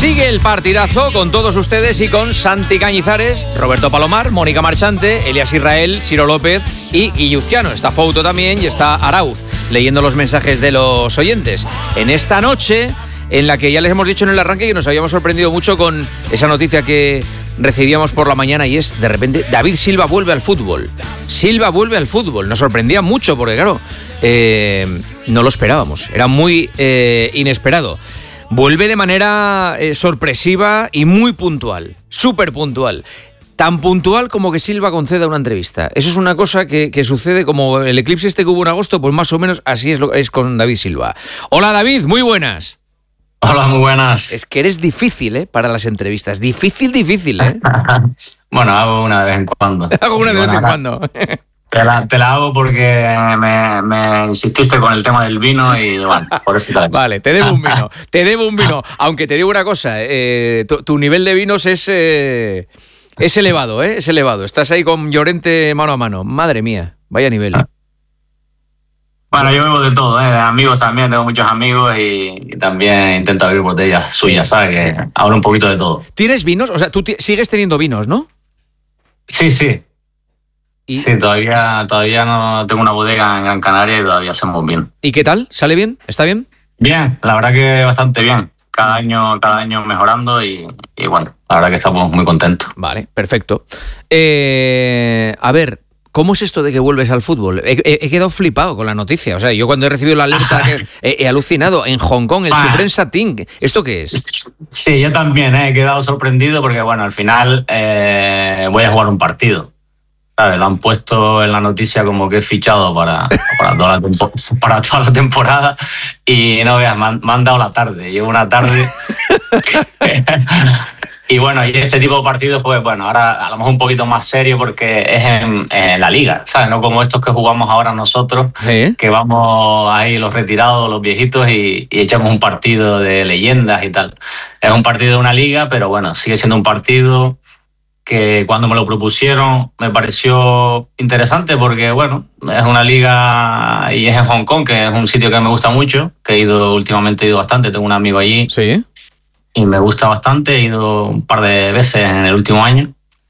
Sigue el partidazo con todos ustedes y con Santi Cañizares, Roberto Palomar, Mónica Marchante, Elías Israel, Ciro López y Guilluzquiano. Está Fouto también y está Arauz leyendo los mensajes de los oyentes. En esta noche, en la que ya les hemos dicho en el arranque que nos habíamos sorprendido mucho con esa noticia que recibíamos por la mañana, y es, de repente, David Silva vuelve al fútbol. Silva vuelve al fútbol. Nos sorprendía mucho porque, claro, no lo esperábamos. Era muy inesperado. Vuelve de manera sorpresiva y muy puntual, súper puntual. Tan puntual como que Silva conceda una entrevista. Eso es una cosa que sucede como el eclipse que hubo en agosto, pues más o menos así es con David Silva. Hola David, muy buenas. Hola, muy buenas. Es que eres difícil, para las entrevistas. Difícil, ¿eh? Bueno, hago una de vez en cuando. Hago una de vez en cuando. Te la hago porque me insististe con el tema del vino y bueno, por eso tal vez. Vale, te debo un vino. Aunque te digo una cosa, tu nivel de vinos es elevado, es elevado. Estás ahí con Llorente mano a mano. Madre mía, vaya nivel. Bueno, yo bebo de todo, de amigos también, tengo muchos amigos y también intento abrir botellas suyas, ¿sabes? Que hablo un poquito de todo. ¿Tienes vinos? O sea, tú sigues teniendo vinos, ¿no? Sí. Sí, todavía no tengo una bodega en Gran Canaria y todavía hacemos vino. ¿Y qué tal? ¿Sale bien? ¿Está bien? Bien, la verdad que bastante bien. Cada año mejorando y bueno, la verdad que estamos muy contentos. Vale, perfecto. A ver, ¿cómo es esto de que vuelves al fútbol? He quedado flipado con la noticia. O sea, yo cuando he recibido la alerta he alucinado. En Hong Kong, el Supreme Satin. ¿Esto qué es? Sí, yo también he quedado sorprendido porque, bueno, al final voy a jugar un partido. ¿Sabes? Lo han puesto en la noticia como que he fichado para toda la temporada y no veas, me han dado la tarde. Llevo una tarde. Y bueno, y este tipo de partidos, pues bueno, ahora a lo mejor un poquito más serio porque es en la liga, ¿sabes? No como estos que jugamos ahora nosotros, ¿sí? Que vamos ahí los retirados, los viejitos y echamos un partido de leyendas y tal. Es un partido de una liga, pero bueno, sigue siendo un partido que cuando me lo propusieron me pareció interesante porque, bueno, es una liga y es en Hong Kong, que es un sitio que me gusta mucho, que últimamente he ido bastante, tengo un amigo allí. Sí. Y me gusta bastante, he ido un par de veces en el último año.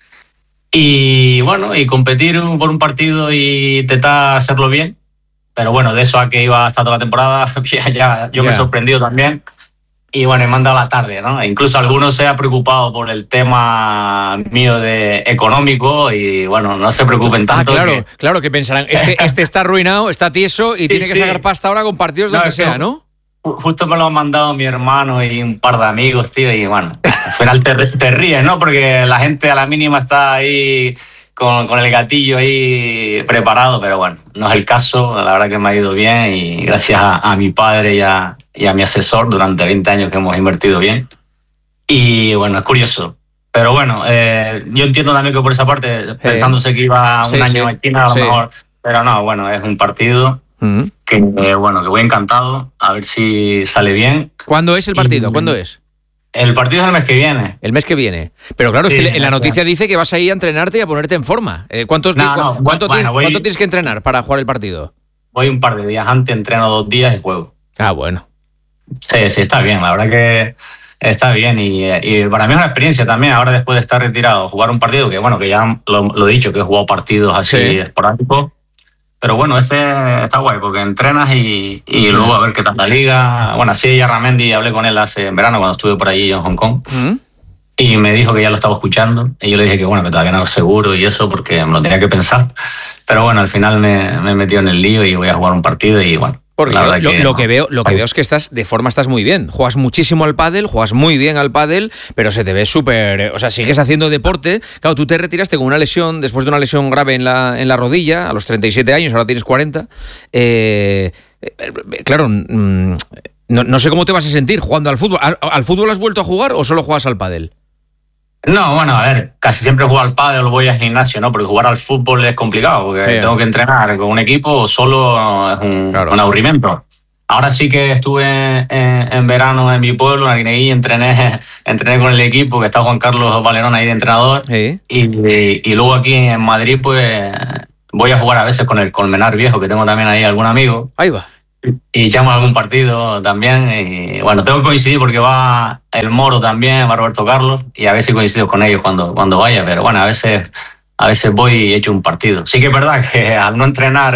Y bueno, y competir por un partido y intentar hacerlo bien. Pero bueno, de eso a que iba hasta toda la temporada, yo me he sorprendido también. Y bueno, me han dado la tarde, ¿no? Incluso algunos se han preocupado por el tema mío de económico y bueno, no se preocupen tanto. Claro, que pensarán, este está arruinado, está tieso y tiene que sacar pasta ahora con partidos donde sea, ¿no? Justo me lo han mandado mi hermano y un par de amigos, tío, y bueno, al final te ríes, ¿no? Porque la gente a la mínima está ahí con el gatillo ahí preparado, pero bueno, no es el caso, la verdad que me ha ido bien y gracias a mi padre y a mi asesor durante 20 años que hemos invertido bien. Y bueno, es curioso. Pero bueno, yo entiendo también que por esa parte, pensándose que iba un año en China, a lo mejor, pero no, bueno, es un partido que voy encantado, a ver si sale bien. ¿Cuándo es el partido? ¿Cuándo es? El partido es el mes que viene. El mes que viene. Pero claro, es que en la noticia dice que vas a ir a entrenarte y a ponerte en forma. ¿Cuánto tienes que entrenar para jugar el partido? Voy un par de días antes, entreno 2 días y juego. Ah, bueno. Sí, está bien, la verdad que está bien y para mí es una experiencia también, ahora después de estar retirado, jugar un partido que bueno, que ya lo he dicho, que he jugado partidos así esporádicos. Pero bueno, está guay porque entrenas y luego a ver qué tal la liga. Bueno, así Yarramendi, hablé con él en verano cuando estuve por allí en Hong Kong. Y me dijo que ya lo estaba escuchando. Y yo le dije que bueno, que todavía no es seguro y eso porque me lo tenía que pensar. Pero bueno, al final me he metido en el lío y voy a jugar un partido y bueno. Porque lo que veo es que estás muy bien. Juegas muchísimo al pádel, juegas muy bien al pádel, pero se te ve súper... O sea, sigues haciendo deporte. Claro, tú te retiraste con una lesión, después de una lesión grave en la rodilla, a los 37 años, ahora tienes 40. Claro, no sé cómo te vas a sentir jugando al fútbol. ¿Al fútbol has vuelto a jugar o solo juegas al pádel? No, bueno, a ver, casi siempre juego al pádel o voy al gimnasio, ¿no? Porque jugar al fútbol es complicado, porque tengo que entrenar con un equipo, solo es un aburrimiento. Ahora sí que estuve en verano en mi pueblo, en Arguineguín, entrené con el equipo, que está Juan Carlos Valerón ahí de entrenador, y luego aquí en Madrid, pues voy a jugar a veces con el Colmenar Viejo, que tengo también ahí algún amigo. Ahí va. y echamos algún partido también. Y bueno, tengo que coincidir porque va el Moro también, va Roberto Carlos, y a ver si coincido con ellos cuando vaya, pero bueno, a veces voy y echo un partido. Sí que es verdad que al no entrenar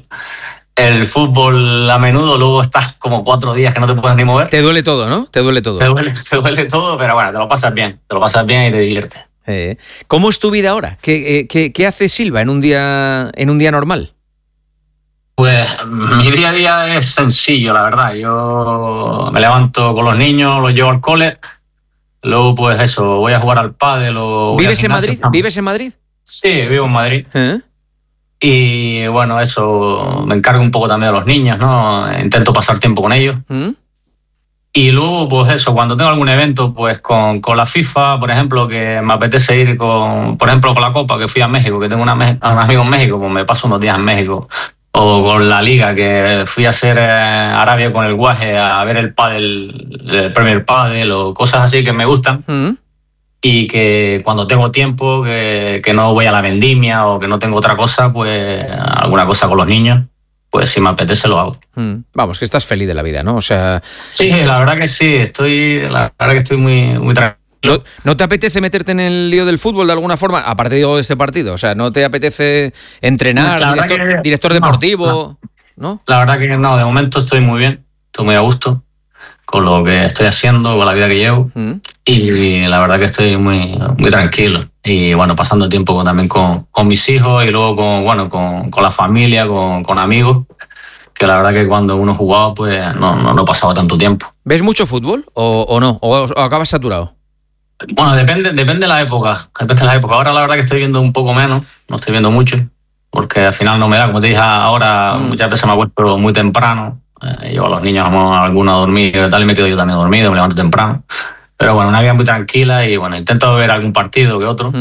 el fútbol a menudo, luego estás como 4 días que no te puedes ni mover. Te duele todo, ¿no? Te duele todo. Te duele todo, pero bueno, te lo pasas bien y te diviertes. ¿Cómo es tu vida ahora? ¿Qué hace Silva en un día normal? Pues mi día a día es sencillo, la verdad. Yo me levanto con los niños, los llevo al cole, luego pues eso, voy a jugar al pádel o... ¿Vives en Madrid? ¿Vives en Madrid? Sí, vivo en Madrid. Y bueno, eso, me encargo un poco también de los niños, ¿no? Intento pasar tiempo con ellos. Y luego, pues eso, cuando tengo algún evento, pues con la FIFA, por ejemplo, que me apetece ir por ejemplo, con la Copa, que fui a México, que tengo un amigo en México, pues me paso unos días en México. O con la Liga, que fui a hacer Arabia con el Guaje a ver el Premier Padel o cosas así que me gustan. Y que cuando tengo tiempo, que no voy a la vendimia o que no tengo otra cosa, pues alguna cosa con los niños, pues si me apetece lo hago. Vamos, que estás feliz de la vida, ¿no? O sea... Sí, la verdad que sí, la verdad que estoy muy, muy tranquilo. ¿No te apetece meterte en el lío del fútbol de alguna forma, aparte de este partido? O sea, ¿no te apetece entrenar, director deportivo? ¿No? La verdad que no, de momento estoy muy bien, estoy muy a gusto con lo que estoy haciendo, con la vida que llevo. Y la verdad que estoy muy, muy tranquilo. Y bueno, pasando tiempo también con mis hijos y luego con la familia, con amigos, que la verdad que cuando uno jugaba pues no pasaba tanto tiempo. ¿Ves mucho fútbol o no? ¿O acabas saturado? Bueno, depende de la época. Ahora la verdad que estoy viendo un poco menos, no estoy viendo mucho, porque al final no me da, como te dije ahora, muchas veces me acuesto muy temprano, llevo a los niños algunos a dormir y tal, y me quedo yo también dormido, me levanto temprano. Pero bueno, una vida muy tranquila y bueno, intento ver algún partido que otro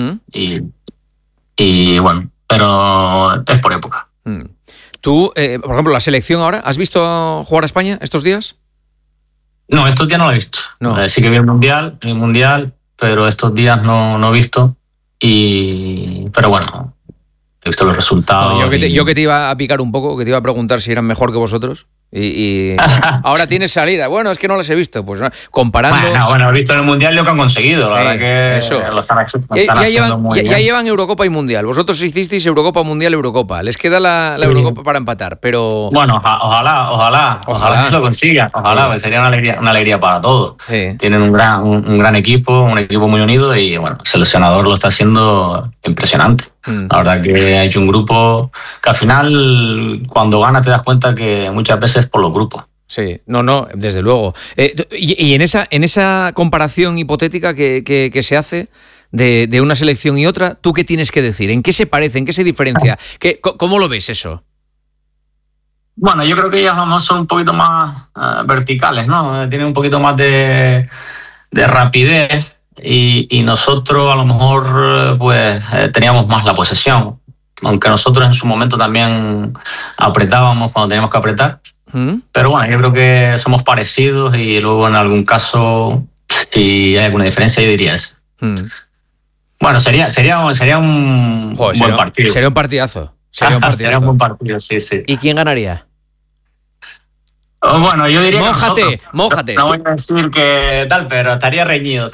y bueno, pero es por época. Tú, por ejemplo, la selección ahora, ¿has visto jugar a España estos días? No, estos días no lo he visto. No. Sí que vi el mundial, pero estos días no he visto. Pero bueno, he visto los resultados. No, yo que te iba a picar un poco, que te iba a preguntar si eran mejor que vosotros. Y ahora tienes salida. Bueno, es que no las he visto. Pues comparando. Bueno, he visto en el mundial lo que han conseguido. La verdad que eso. Lo están haciendo muy bien. Ya llevan Eurocopa y Mundial. Vosotros hicisteis Eurocopa, Mundial, Eurocopa. Les queda la Eurocopa para empatar, pero. Bueno, ojalá que lo consigan. Ojalá, pues sería una alegría para todos. Sí. Tienen un gran equipo, un equipo muy unido y bueno, el seleccionador lo está haciendo impresionante. La verdad que ha hecho un grupo que al final, cuando gana, te das cuenta que muchas veces es por los grupos. Sí, no, desde luego. Y en esa comparación hipotética que se hace de una selección y otra, ¿tú qué tienes que decir? ¿En qué se parece? ¿En qué se diferencia? ¿Cómo lo ves eso? Bueno, yo creo que ellas vamos son un poquito más verticales, ¿no? Tienen un poquito más de rapidez. Y nosotros a lo mejor pues teníamos más la posesión, aunque nosotros en su momento también apretábamos cuando teníamos que apretar. Pero bueno, yo creo que somos parecidos y luego en algún caso, si hay alguna diferencia, yo diría eso. Bueno, sería un buen partido. Sería un partidazo. Sería un buen partido, sí. ¿Y quién ganaría? Bueno, yo diría mójate. No voy a decir que tal, pero estaría reñido.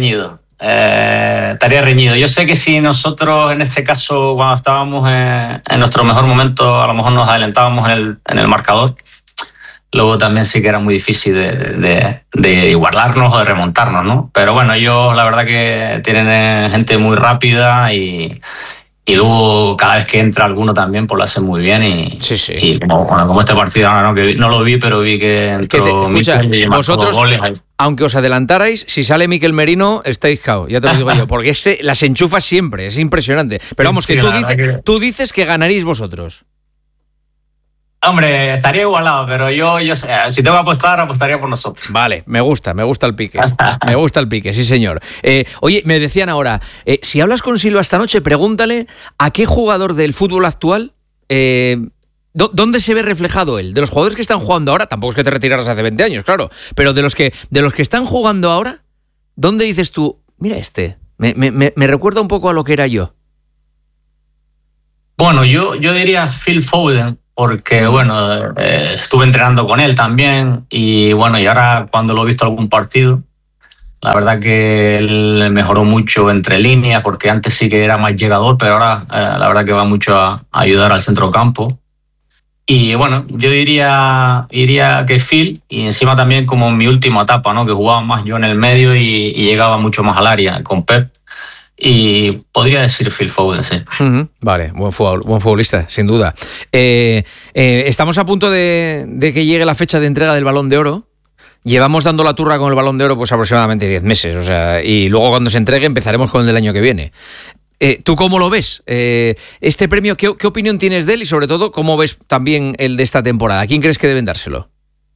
Yo sé que si nosotros en ese caso, cuando estábamos en nuestro mejor momento, a lo mejor nos adelantábamos en el marcador, luego también sí que era muy difícil de igualarnos o de remontarnos, ¿no? Pero bueno, ellos la verdad que tienen gente muy rápida y luego cada vez que entra alguno también pues lo hacen muy bien y como este partido ahora no, que no lo vi, pero vi que entró Mikel y marcó 2 goles ahí. Aunque os adelantarais, si sale Mikel Merino estáis cao, ya te lo digo yo, porque las enchufa siempre, es impresionante. Pero vamos, que tú dices que ganaréis vosotros. Hombre, estaría igualado, pero yo si tengo que apostar, apostaría por nosotros. Vale, me gusta el pique. Me gusta el pique, sí señor. Oye, me decían ahora, si hablas con Silva esta noche, pregúntale a qué jugador del fútbol actual, ¿dónde se ve reflejado él? De los jugadores que están jugando ahora, tampoco es que te retiraras hace 20 años, claro, pero de los que están jugando ahora, ¿dónde dices tú, mira me recuerda un poco a lo que era yo? Bueno, yo diría Phil Foden. porque bueno, estuve entrenando con él también y bueno, y ahora cuando lo he visto algún partido, la verdad que él mejoró mucho entre líneas, porque antes sí que era más llegador, pero ahora la verdad que va mucho a ayudar al centrocampo. Y bueno, yo diría que Phil, y encima también como en mi última etapa, ¿no? Que jugaba más yo en el medio y llegaba mucho más al área con Pep. Y podría decir Phil Foden, sí. Vale, buen futbolista, sin duda. Estamos a punto de que llegue la fecha de entrega del Balón de Oro. Llevamos dando la turra con el Balón de Oro pues aproximadamente 10 meses, o sea, y luego cuando se entregue empezaremos con el del año que viene. ¿Tú cómo lo ves? Este premio, ¿qué opinión tienes de él y sobre todo cómo ves también el de esta temporada? ¿A quién crees que deben dárselo?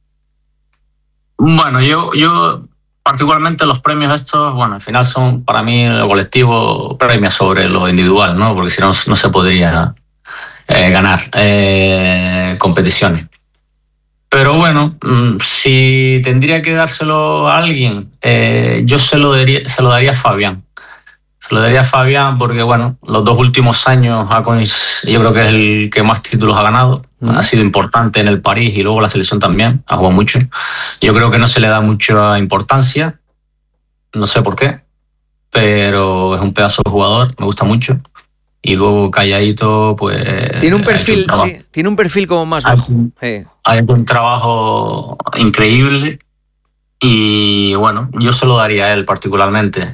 Bueno, yo particularmente los premios estos, bueno, al final son para mí el colectivo premia sobre lo individual, ¿no? Porque si no, no se podría ganar competiciones. Pero bueno, si tendría que dárselo a alguien, yo se lo daría a Fabián. Se lo daría a Fabián porque, bueno, los 2 últimos años yo creo que es el que más títulos ha ganado. Ha sido importante en el París y luego la selección también, ha jugado mucho. Yo creo que no se le da mucha importancia, no sé por qué, pero es un pedazo de jugador, me gusta mucho. Y luego calladito, pues... Tiene un perfil como más bajo. Ha hecho un trabajo increíble y, bueno, yo se lo daría a él particularmente.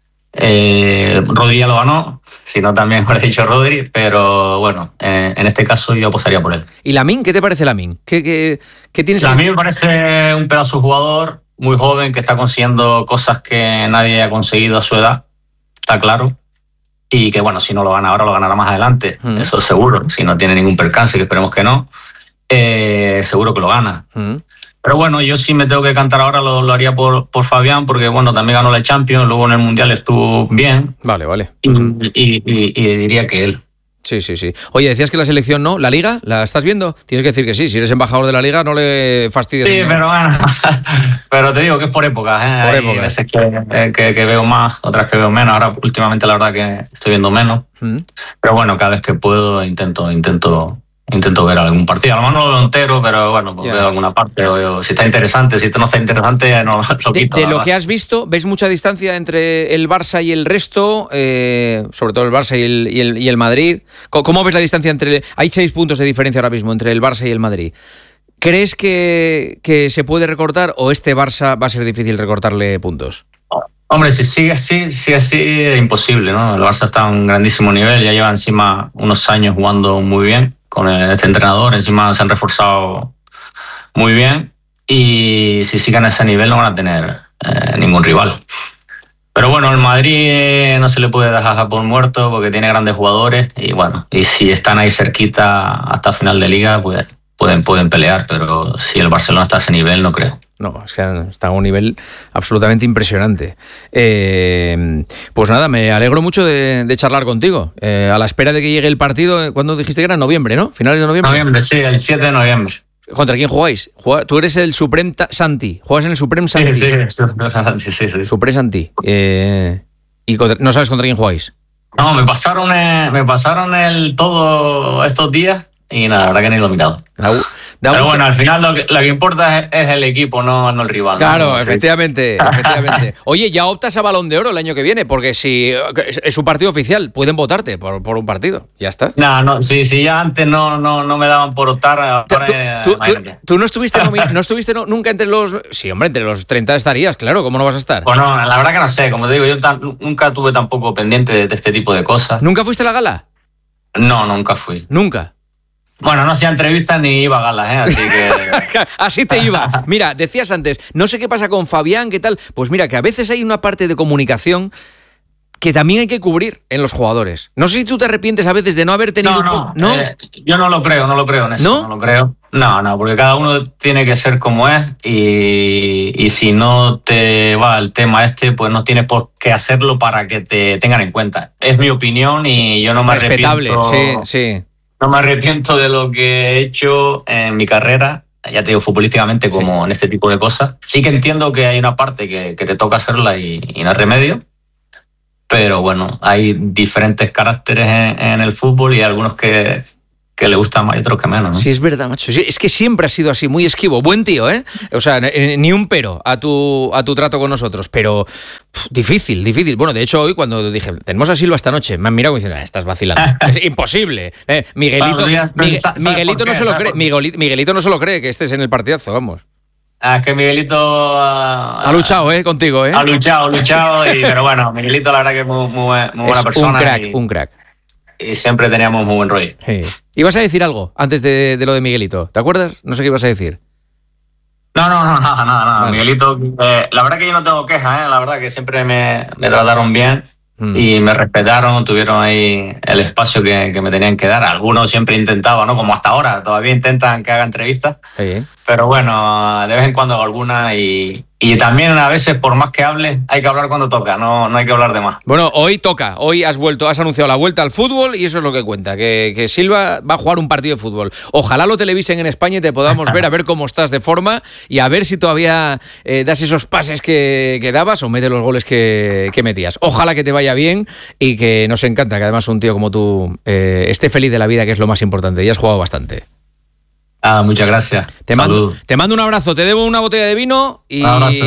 Rodri ya lo ganó, si no también hubiera dicho Rodri, pero bueno, en este caso yo apostaría por él. ¿Y Lamine? ¿Qué te parece Lamine? ¿Qué tienes? Lamine me parece un pedazo de jugador muy joven que está consiguiendo cosas que nadie ha conseguido a su edad, está claro, y que bueno, si no lo gana ahora lo ganará más adelante, eso es seguro, si no tiene ningún percance, que esperemos que no, seguro que lo gana. Pero bueno, yo sí me tengo que cantar ahora, lo haría por Fabián, porque bueno, también ganó la Champions, luego en el Mundial estuvo bien. Vale. Y diría que él. Sí. Oye, decías que la selección no, ¿la Liga? ¿La estás viendo? Tienes que decir que sí, si eres embajador de la Liga no le fastidies. Sí, pero bueno, pero te digo que es por épocas, ¿eh? Por Hay épocas. veces que veo más, otras que veo menos, ahora últimamente la verdad que estoy viendo menos. Pero bueno, cada vez que puedo intento ver algún partido. A lo mejor no lo veo entero, pero bueno, pues veo alguna parte. Si está interesante, si esto no está interesante, no lo quito. De lo que has visto, ¿ves mucha distancia entre el Barça y el resto? Sobre todo el Barça y el Madrid. ¿Cómo ves la distancia entre...? Hay 6 puntos de diferencia ahora mismo entre el Barça y el Madrid. ¿Crees que se puede recortar o este Barça va a ser difícil recortarle puntos? Hombre, si sigue así, es imposible, ¿no? El Barça está a un grandísimo nivel, ya lleva encima unos años jugando muy bien con este entrenador, encima se han reforzado muy bien y si siguen a ese nivel no van a tener ningún rival. Pero bueno, el Madrid no se le puede dejar por muerto porque tiene grandes jugadores y bueno, y si están ahí cerquita hasta final de liga, pues pueden pelear, pero si el Barcelona está a ese nivel, no creo. No, es que está a un nivel absolutamente impresionante. Pues nada, me alegro mucho de charlar contigo. A la espera de que llegue el partido, ¿cuándo dijiste que era? En noviembre, ¿no? ¿Finales de noviembre? Noviembre, sí, el 7 de noviembre. ¿Contra quién jugáis? Tú eres el Supreme Santi. ¿Juegas en el Supreme Santi? Sí. Supreme Santi. ¿Y no sabes contra quién jugáis? No, me pasaron el todo estos días y nada, la verdad que ni lo he mirado. Pero bueno, al final lo que importa es el equipo, no el rival. Claro, ¿no? Efectivamente. Oye, ya optas a Balón de Oro el año que viene, porque si es un partido oficial, pueden votarte por un partido. Ya está. No, si ya antes no me daban por optar. ¿Tú no estuviste nunca entre los... Sí, hombre, entre los 30 estarías, claro, ¿cómo no vas a estar? Pues no, la verdad que no sé, como te digo, yo nunca tuve tampoco pendiente de este tipo de cosas. ¿Nunca fuiste a la gala? No, nunca fui. ¿Nunca? Bueno, no hacía entrevistas ni iba a galas, así que... Así te iba. Mira, decías antes, no sé qué pasa con Fabián, qué tal. Pues mira, que a veces hay una parte de comunicación que también hay que cubrir en los jugadores. No sé si tú te arrepientes a veces de no haber tenido... ¿No? Yo no lo creo en eso. ¿No? No lo creo. No, porque cada uno tiene que ser como es y si no te va el tema pues no tienes por qué hacerlo para que te tengan en cuenta. Es mi opinión y yo no me arrepiento. Sí. No me arrepiento de lo que he hecho en mi carrera, ya te digo, futbolísticamente como en este tipo de cosas. Sí que entiendo que hay una parte que te toca hacerla y no hay remedio, pero bueno, hay diferentes caracteres en el fútbol y algunos que le gustan más y otros que menos, ¿no? Sí, es verdad, macho. Sí, es que siempre ha sido así, muy esquivo. Buen tío, ¿eh? O sea, ni un pero a tu trato con nosotros, pero difícil. Bueno, de hecho, hoy cuando dije, tenemos a Silva esta noche, me han mirado y me dicen, estás vacilando. Es imposible. Miguelito no se lo cree. Miguelito no se lo cree que estés en el partidazo, vamos. Es que Miguelito ha luchado, contigo, Ha luchado, pero bueno, Miguelito la verdad que es muy buena persona. Un crack. Y siempre teníamos muy buen rollo. Sí. ¿Ibas a decir algo antes de lo de Miguelito? ¿Te acuerdas? No sé qué ibas a decir. No, nada. Vale. Miguelito, la verdad que yo no tengo quejas, la verdad que siempre me trataron bien y me respetaron, tuvieron ahí el espacio que me tenían que dar. Algunos siempre intentaban, ¿no? Como hasta ahora, todavía intentan que haga entrevistas. Sí. Pero bueno, de vez en cuando hago alguna y también a veces, por más que hable, hay que hablar cuando toca, no hay que hablar de más. Bueno, hoy toca, hoy has anunciado la vuelta al fútbol y eso es lo que cuenta, que Silva va a jugar un partido de fútbol. Ojalá lo televisen en España y te podamos ver, a ver cómo estás de forma y a ver si todavía das esos pases que dabas o metes los goles que metías. Ojalá que te vaya bien y que nos encanta que además un tío como tú esté feliz de la vida, que es lo más importante, y has jugado bastante. Muchas gracias. Te mando un abrazo, te debo una botella de vino y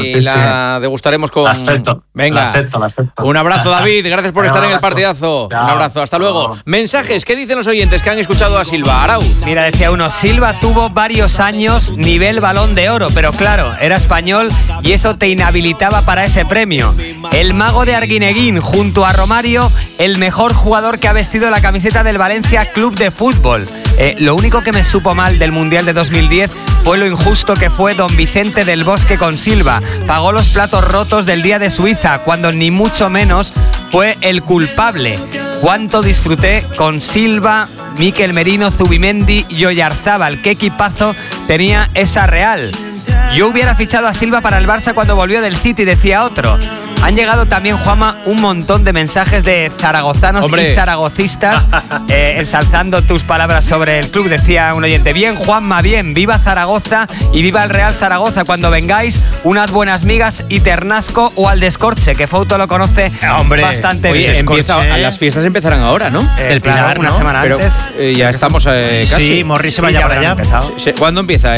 la degustaremos con... La acepto. Venga. La acepto. Un abrazo, David, gracias por estar en el partidazo. Chao. Un abrazo, hasta luego. Mensajes, ¿qué dicen los oyentes que han escuchado a Silva? Arauz. Mira, decía uno, Silva tuvo varios años nivel Balón de Oro, pero claro, era español y eso te inhabilitaba para ese premio. El mago de Arguineguín, junto a Romario, el mejor jugador que ha vestido la camiseta del Valencia Club de Fútbol. Lo único que me supo mal del Mundial de 2010 fue lo injusto que fue don Vicente del Bosque con Silva. Pagó los platos rotos del día de Suiza, cuando ni mucho menos fue el culpable. Cuánto disfruté con Silva, Mikel Merino, Zubimendi y Oyarzábal. Qué equipazo tenía esa Real. Yo hubiera fichado a Silva para el Barça cuando volvió del City, decía otro. Han llegado también, Juanma, un montón de mensajes de zaragozanos y zaragocistas ensalzando tus palabras sobre el club. Decía un oyente, bien Juanma, bien, viva Zaragoza y viva el Real Zaragoza. Cuando vengáis, unas buenas migas y Ternasco o al Descorche, que Fouto lo conoce bastante bien. Las fiestas empezarán ahora, ¿no? El Pilar, una semana antes. Ya estamos casi. Sí, Morris se vaya para allá. ¿Cuándo empieza?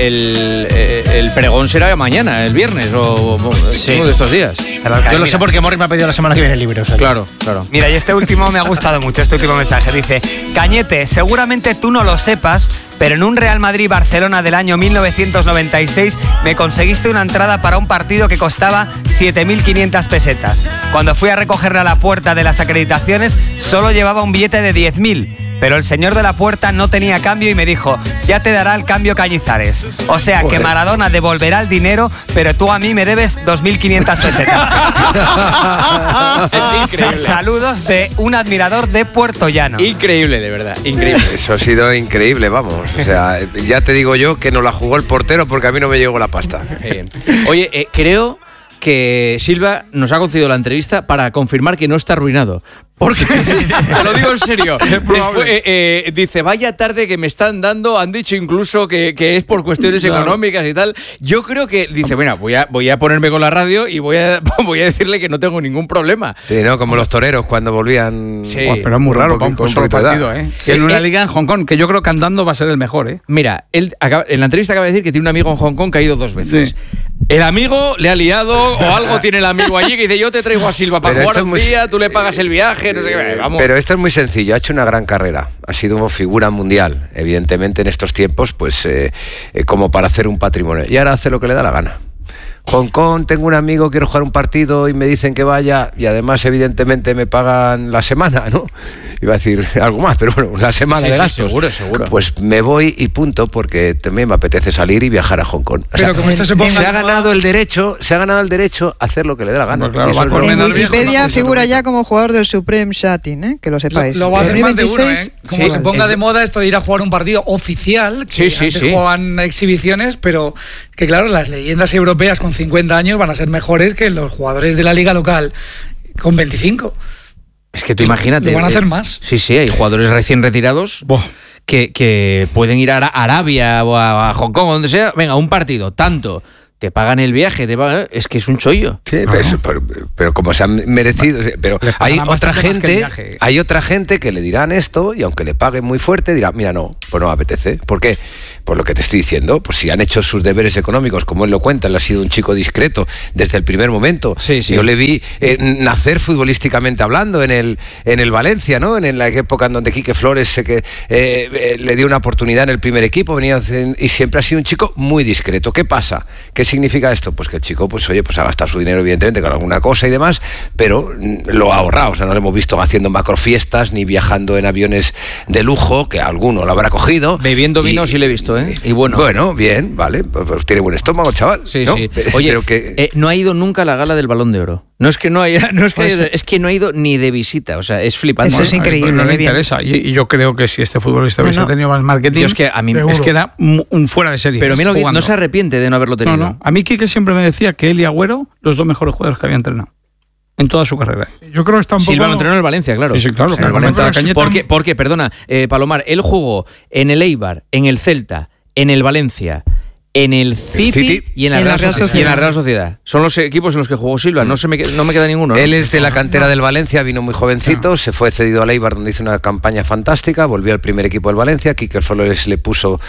El pregón será mañana, el viernes o uno de estos días. Yo lo sé porque Morris me ha pedido la semana que viene libre. O sea. Claro. Mira, y este último me ha gustado mucho, este último mensaje. Dice, Cañete, seguramente tú no lo sepas, pero en un Real Madrid-Barcelona del año 1996 me conseguiste una entrada para un partido que costaba 7.500 pesetas. Cuando fui a recogerla a la puerta de las acreditaciones, solo llevaba un billete de 10.000. Pero el señor de la puerta no tenía cambio y me dijo, ya te dará el cambio Cañizares. O sea, que Maradona devolverá el dinero, pero tú a mí me debes 2.500 pesetas. Es increíble. Saludos de un admirador de Puerto Llano. Increíble, de verdad, increíble. Eso ha sido increíble, vamos. O sea, ya te digo yo que no la jugó el portero porque a mí no me llegó la pasta. Oye, creo que Silva nos ha concedido la entrevista para confirmar que no está arruinado. Porque, te lo digo en serio, después, dice, vaya tarde que me están dando, han dicho incluso que es por cuestiones económicas y tal. Yo creo que, dice, bueno, voy a ponerme con la radio y voy a decirle que no tengo ningún problema. Sí, ¿no? Como los toreros cuando volvían. Sí. Pero es muy raro para un solo partido, ¿eh? Sí, en una liga en Hong Kong, que yo creo que andando va a ser el mejor, ¿eh? Mira, él en la entrevista acaba de decir que tiene un amigo en Hong Kong que ha ido 2 veces. Sí. El amigo le ha liado o algo tiene el amigo allí que dice, yo te traigo a Silva para jugar un día, tú le pagas el viaje, no sé qué. Vamos. Pero esto es muy sencillo, ha hecho una gran carrera, ha sido figura mundial, evidentemente en estos tiempos, pues como para hacer un patrimonio. Y ahora hace lo que le da la gana. Hong Kong, tengo un amigo, quiero jugar un partido y me dicen que vaya y además evidentemente me pagan la semana, ¿no? Iba a decir algo más, pero bueno, la semana de gastos. Seguro. Pues me voy y punto, porque también me apetece salir y viajar a Hong Kong. O sea, como esto se ha ganado el derecho a hacer lo que le dé la gana. Pues claro, en Wikipedia figura ya como jugador del Supreme Shatin, que lo sepáis. Lo va a hacer más de uno, ¿eh? Como se ponga de moda esto de ir a jugar un partido oficial, que antes jugaban exhibiciones, pero que claro, las leyendas europeas con 50 años van a ser mejores que los jugadores de la liga local con 25. Es que tú imagínate. Lo van a hacer más. Sí, hay jugadores recién retirados que pueden ir a Arabia o a Hong Kong o donde sea. Venga, un partido, tanto. te pagan el viaje, es que es un chollo. Sí, pero como se han merecido. Pero hay otra gente que le dirán esto y aunque le paguen muy fuerte, dirá, mira, no, pues no me apetece. ¿Por qué? Por lo que te estoy diciendo, pues si han hecho sus deberes económicos, como él lo cuenta, él ha sido un chico discreto desde el primer momento. Sí. Yo le vi nacer futbolísticamente hablando en el Valencia, ¿no? En la época en donde Quique Flores le dio una oportunidad en el primer equipo, y siempre ha sido un chico muy discreto. ¿Qué pasa? ¿Qué significa esto? Pues que el chico, pues oye, pues ha gastado su dinero evidentemente con alguna cosa y demás, pero lo ha ahorrado. O sea, no lo hemos visto haciendo macrofiestas ni viajando en aviones de lujo, que alguno lo habrá cogido. Bebiendo vino sí le he visto, ¿eh? Y Bueno, bien, vale. Pues tiene buen estómago, chaval. Sí, ¿no? sí. Oye, no ha ido nunca a la gala del Balón de Oro. No es que no haya, es que no ha ido ni de visita. O sea, es flipante. Eso es increíble. No le interesa. Y yo creo que si este futbolista hubiese tenido más marketing, es que a mí es que era un fuera de serie. Pero mira, no se arrepiente de no haberlo tenido. No. A mí Quique siempre me decía que él y Agüero, los 2 mejores jugadores que había entrenado en toda su carrera. Yo creo que está un poco... Silva lo entrenó en el Valencia, claro. Sí, claro. Porque, perdona, Palomar, él jugó en el Eibar, en el Celta, en el Valencia, en el City y en la Real Sociedad. Son los equipos en los que jugó Silva, no me queda ninguno, ¿no? Él es de la cantera del Valencia, vino muy jovencito, se fue cedido al Eibar, donde hizo una campaña fantástica, volvió al primer equipo del Valencia, Quique Flores le puso...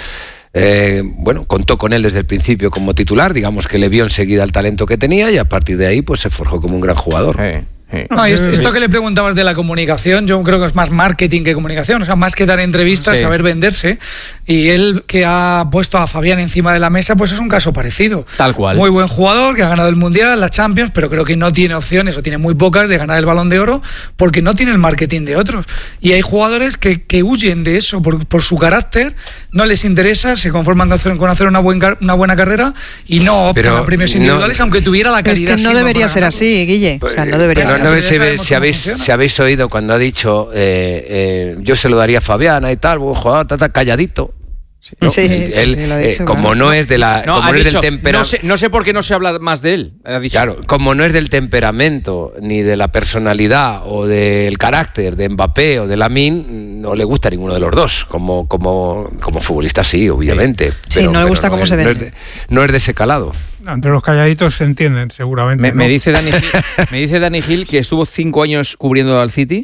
contó con él desde el principio como titular, digamos que le vio enseguida el talento que tenía y a partir de ahí pues se forjó como un gran jugador. No, esto que le preguntabas de la comunicación, yo creo que es más marketing que comunicación, o sea, más que dar entrevistas, saber venderse, y él que ha puesto a Fabián encima de la mesa, pues es un caso parecido. Tal cual. Muy buen jugador, que ha ganado el Mundial, la Champions, pero creo que no tiene opciones, o tiene muy pocas, de ganar el Balón de Oro, porque no tiene el marketing de otros. Y hay jugadores que huyen de eso por su carácter, no les interesa, se conforman con hacer una buena carrera y no optan a premios individuales, aunque tuviera la calidad. Es que no debería ser así, Guille. O sea, no debería ser. No si habéis oído cuando ha dicho yo se lo daría a Fabiana y tal, buen jugador, calladito. ¿no? Sí, él lo ha dicho, como claro. no es de la no, como no es del temperamento, no sé por qué no se habla más de él, ha dicho. Claro, como no es del temperamento ni de la personalidad o del carácter de Mbappé o de Lamine, no le gusta a ninguno de los dos. Como futbolista sí, obviamente. Sí, no le gusta cómo se vende. No es de ese calado. No, entre los calladitos se entienden, seguramente. Me dice Dani Gil que estuvo 5 años cubriendo al City,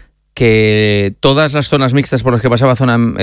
que todas las zonas mixtas por las que pasaba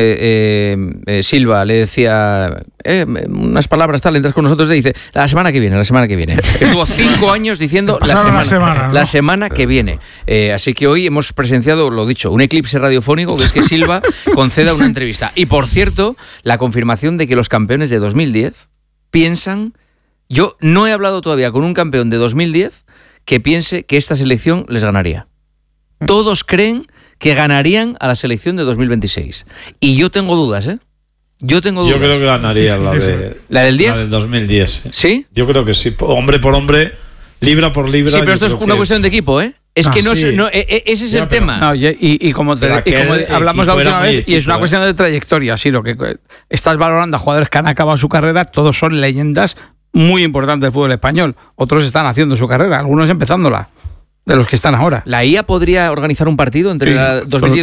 Silva le decía unas palabras tal, entras con nosotros y dice la semana que viene. Estuvo 5 años diciendo la semana que viene. Así que hoy hemos presenciado, lo dicho, un eclipse radiofónico, que es que Silva conceda una entrevista. Y por cierto, la confirmación de que los campeones de 2010 piensan... Yo no he hablado todavía con un campeón de 2010 que piense que esta selección les ganaría. Todos creen que ganarían a la selección de 2026. Y yo tengo dudas, ¿eh? Yo creo que ganaría la del 10. La del 2010. ¿Sí? Yo creo que sí. Hombre por hombre, libra por libra. Sí, pero esto es una cuestión de equipo, ¿eh? Es que ese es el tema. No, y como hablamos la última vez, y es una cuestión de trayectoria. Sí, lo que estás valorando a jugadores que han acabado su carrera, todos son leyendas muy importantes del fútbol español. Otros están haciendo su carrera, algunos empezándola, de los que están ahora. ¿La IA podría organizar un partido entre 2010 y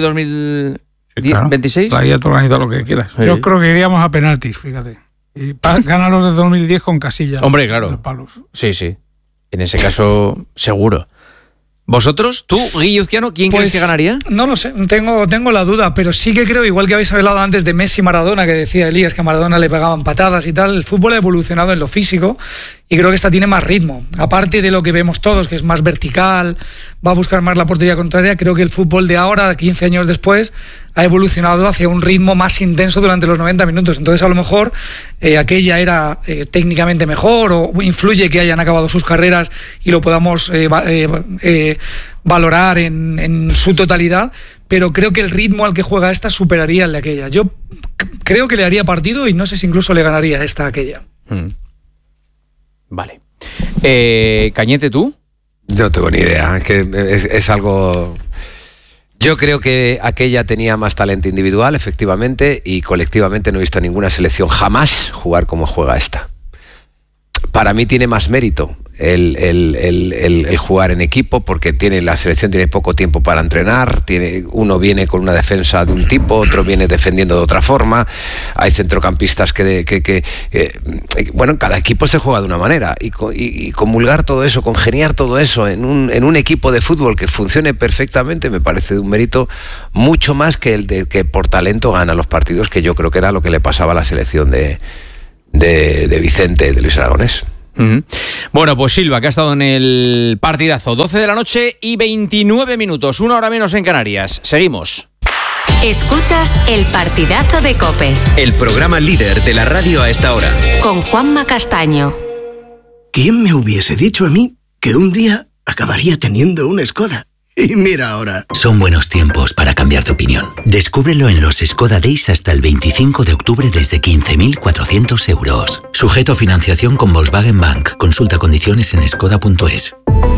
2026? Sí, claro. La IA te organiza lo que quieras. Sí. Yo creo que iríamos a penaltis, fíjate. Y ganan los de 2010 con Casillas. Hombre, claro. Los palos. Sí. En ese caso, seguro. ¿Vosotros? ¿Tú, Guille Uzquiano, quién crees que ganaría? No lo sé, tengo la duda, pero sí que creo, igual que habéis hablado antes de Messi y Maradona, que decía Elías que a Maradona le pegaban patadas y tal, el fútbol ha evolucionado en lo físico y creo que esta tiene más ritmo. Aparte de lo que vemos todos, que es más vertical, va a buscar más la portería contraria, creo que el fútbol de ahora, 15 años después, ha evolucionado hacia un ritmo más intenso durante los 90 minutos. Entonces, a lo mejor, aquella era técnicamente mejor o influye que hayan acabado sus carreras y lo podamos valorar en su totalidad, pero creo que el ritmo al que juega esta superaría el de aquella. Yo creo que le haría partido y no sé si incluso le ganaría esta a aquella. Vale. Cañete, ¿tú? No tengo ni idea, es que es algo... Yo creo que aquella tenía más talento individual, efectivamente, y colectivamente no he visto a ninguna selección jamás jugar como juega esta. Para mí tiene más mérito el jugar en equipo, porque la selección tiene poco tiempo para entrenar, uno viene con una defensa de un tipo, otro viene defendiendo de otra forma, hay centrocampistas bueno, cada equipo se juega de una manera, y comulgar todo eso, congeniar todo eso en un equipo de fútbol que funcione perfectamente, me parece de un mérito mucho más que el de que por talento gana los partidos, que yo creo que era lo que le pasaba a la selección de Vicente, de Luis Aragonés. Bueno, pues Silva, que ha estado en el partidazo, 12 de la noche y 29 minutos, 1 hora menos en Canarias. Seguimos. Escuchas el partidazo de COPE, el programa líder de la radio a esta hora, con Juanma Castaño. ¿Quién me hubiese dicho a mí que un día acabaría teniendo una Skoda? Y mira ahora. Son buenos tiempos para cambiar de opinión. Descúbrelo en los Skoda Days hasta el 25 de octubre desde 15.400 euros. Sujeto a financiación con Volkswagen Bank. Consulta condiciones en skoda.es.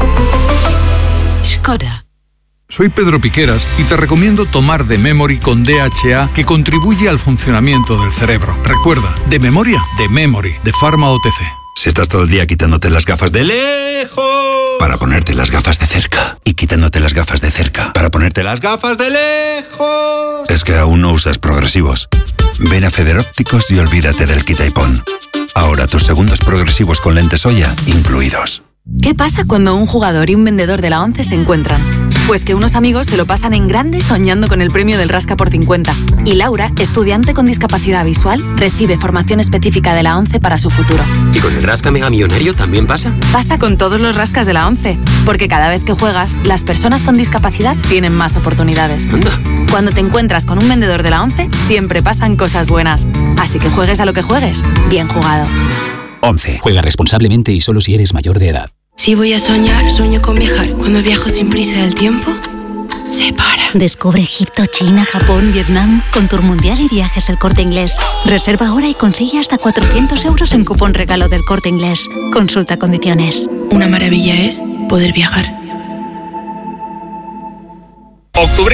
Skoda. Soy Pedro Piqueras y te recomiendo tomar The Memory con DHA, que contribuye al funcionamiento del cerebro. Recuerda, de memoria, The Memory, de Pharma OTC. Si estás todo el día quitándote las gafas de lejos para ponerte las gafas de cerca, y quitándote las gafas de cerca para ponerte las gafas de lejos, es que aún no usas progresivos. Ven a Federópticos y olvídate del quita y pon. Ahora tus segundos progresivos con lentes Oya incluidos. ¿Qué pasa cuando un jugador y un vendedor de la ONCE se encuentran? Pues que unos amigos se lo pasan en grande soñando con el premio del Rasca por 50. Y Laura, estudiante con discapacidad visual, recibe formación específica de la ONCE para su futuro. ¿Y con el Rasca Mega Millonario también pasa? Pasa con todos los rascas de la ONCE, porque cada vez que juegas, las personas con discapacidad tienen más oportunidades. Anda. Cuando te encuentras con un vendedor de la ONCE, siempre pasan cosas buenas. Así que juegues a lo que juegues, bien jugado. 11. Juega responsablemente y solo si eres mayor de edad. Si voy a soñar, sueño con viajar. Cuando viajo sin prisa del tiempo, se para. Descubre Egipto, China, Japón, Vietnam con Tour Mundial y Viajes El Corte Inglés. Reserva ahora y consigue hasta 400 euros en cupón regalo del Corte Inglés. Consulta condiciones. Una maravilla es poder viajar. Octubre